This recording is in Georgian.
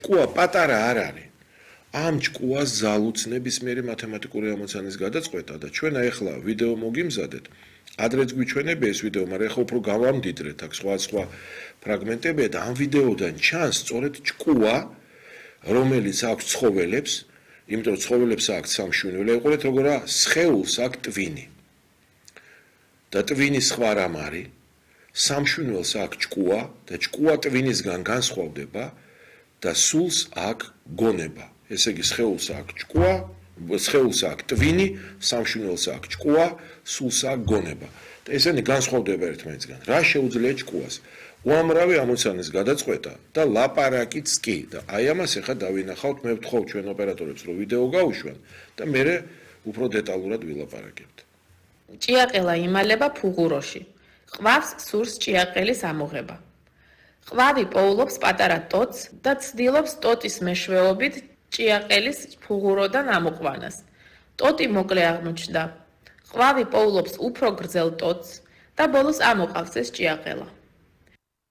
ჭკუა პატარა არ არის. ამ ჭკუას ზალუცნების მერე მათემატიკური ამოცანის გადაწყვეტა და ჩვენ ახლა ვიდეო მოგიმზადეთ. ადრეც გვიჩვენებია ეს ვიდეო, მაგრამ ახლა უფრო გავამდიდრეთ, აქ სხვა ფრაგმენტებია და ამ ვიდეოდან ჩანს სწორედ ჭკუა, რომელიც აქვს ცხოველებს, იმიტომ რომ ცხოველებს აქვს სამშვენივრე, იყურეთ როგორა სხეულს აქვს ტვინი. და ტვინის სხვა რამ არის, სამშვენივრს აქვს ჭკუა და ჭკუა ტვინისგან განსხვავდება და სულს აქვს გონება. ესე იგი სხეულს აქვს ჭკუა, სხეულს აქვს ტვინი, სამშვენივრს აქვს ჭკუა, სულს აქვს გონება. და ესენი განსხვავდება ერთმანეთისგან. რა შეუძლია ჭკუას? უამრავი ამოცანის გადაწყვეტა და ლაპარაკიც კი. და აი ამას ახლა დავინახავთ, მე ვთხოვ ჩვენ ოპერატორებს, რომ ვიდეო გაუშვან და მე უფრო დეტალურად ვილაპარაკებთ. ჭიაყელა იმალება ფუღუროში. ყავს სურს ჭიაყელის ამოღება. ყვავი პოულობს პატარა ტოტს და ცდილობს ტოტის მეშვეობით ჭიაყელის ფუღუროდან ამოყვანას. ტოტი მოკლე აღმოჩნდა. ყვავი პოულობს უფრო გრძელ ტოტს და ბოლოს ამოყავს ეს ჭიაყელა.